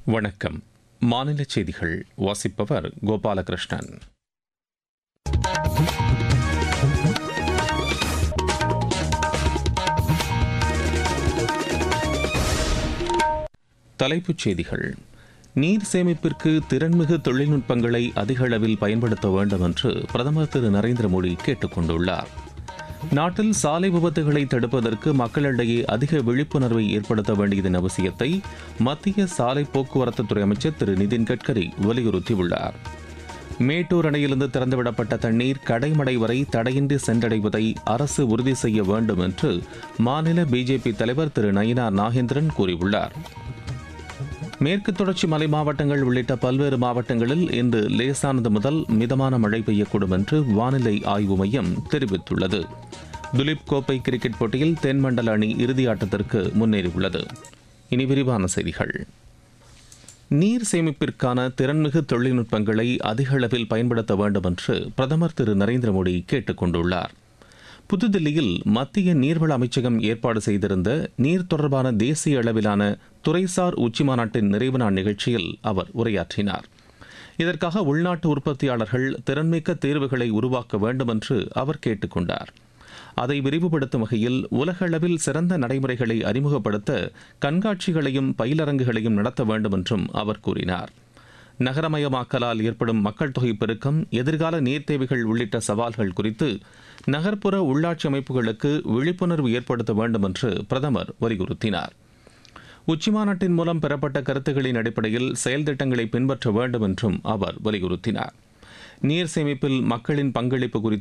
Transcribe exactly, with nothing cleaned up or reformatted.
வணக்கம். மாநில செய்திகள் வாசிப்பவர் கோபாலகிருஷ்ணன். தலைப்புச் செய்திகள். நீர் சேமிப்பிற்கு திறன்மிகு தொழில்நுட்பங்களை அதிக அளவில் பயன்படுத்த வேண்டும் என்று பிரதமர் திரு நரேந்திர மோடி கேட்டுக் கொண்டுள்ளார். நாட்டில் சாலை விபத்துகளை தடுப்பதற்கு மக்களிடையே அதிக விழிப்புணர்வை ஏற்படுத்த வேண்டியதன் அவசியத்தை மத்திய சாலை போக்குவரத்துத்துறை அமைச்சர் திரு நிதின் கட்கரி வலியுறுத்தியுள்ளார். மேட்டூர் அணையிலிருந்து திறந்துவிடப்பட்ட தண்ணீர் கடைமடை வரை தடையின்றி சென்றடைவதை அரசு உறுதி செய்ய வேண்டும் என்று மாநில பிஜேபி தலைவர் திரு நயினார் நாகேந்திரன் கூறியுள்ளார். மேற்கு தொடர்ச்சி மலை மாவட்டங்கள் உள்ளிட்ட பல்வேறு மாவட்டங்களில் இன்று லேசானது முதல் மிதமான மழை பெய்யக்கூடும் என்று வானிலை ஆய்வு மையம் தெரிவித்துள்ளது. துலீப் கோப்பை கிரிக்கெட் போட்டியில் தென்மண்டல அணி இறுதி ஆட்டத்திற்கு முன்னேறியுள்ளது. இனி விரிவான செய்திகள். நீர் சேமிப்பிற்கான திறன்மிகு தொழில்நுட்பங்களை அதிக அளவில் பயன்படுத்த வேண்டும் என்று பிரதமர் திரு நரேந்திர மோடி கேட்டுக் கொண்டுள்ளார். புதுதில்லியில் மத்திய நீர்வள அமைச்சகம் ஏற்பாடு செய்திருந்த நீர் தொடர்பான தேசிய அளவிலான துறைசார் உச்சிமாநாட்டின் நிறைவு நாள் நிகழ்ச்சியில் அவர் உரையாற்றினார். இதற்காக உள்நாட்டு உற்பத்தியாளர்கள் திறன்மிக்க தீர்வுகளை உருவாக்க வேண்டும் என்று அவர் கேட்டுக் கொண்டார். அதை விரிவுபடுத்தும் வகையில் உலக அளவில் சிறந்த நடைமுறைகளை அறிமுகப்படுத்த கண்காட்சிகளையும் பயிலரங்குகளையும் நடத்த வேண்டும் என்றும் அவர் கூறினார். நகரமயமாக்கலால் ஏற்படும் மக்கள் தொகை பெருக்கம், எதிர்கால நீர் தேவைகள் உள்ளிட்ட சவால்கள் குறித்து நகர்ப்புற உள்ளாட்சி அமைப்புகளுக்கு விழிப்புணர்வு ஏற்படுத்த வேண்டும் என்று பிரதமர் வலியுறுத்தினார். உச்சிமாநாட்டின் மூலம் பெறப்பட்ட கருத்துக்களின் அடிப்படையில் செயல் திட்டங்களை பின்பற்ற வேண்டும் என்றும் அவர் வலியுறுத்தினார். நீர் சேமிப்பில் மக்களின் பங்களிப்பு குறித்து